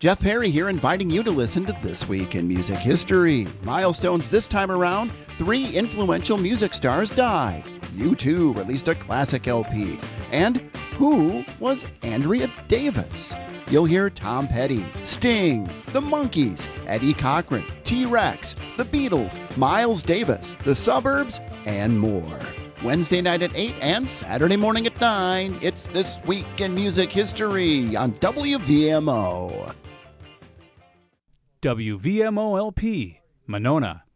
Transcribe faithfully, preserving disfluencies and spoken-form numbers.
Jeff Perry here, inviting you to listen to This Week in Music History. Milestones this time around, three influential music stars died. U two released a classic L P. And who was Andrea Davis? You'll hear Tom Petty, Sting, The Monkees, Eddie Cochran, T-Rex, The Beatles, Miles Davis, The Suburbs, and more. Wednesday night at eight and Saturday morning at nine, it's This Week in Music History on W V M O. W V M O L P, Monona.